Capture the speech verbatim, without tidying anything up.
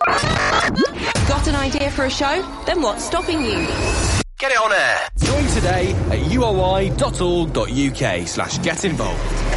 Got an idea for a show? Then what's stopping you? Get it on air. Join today at uoi.org.uk slash get involved.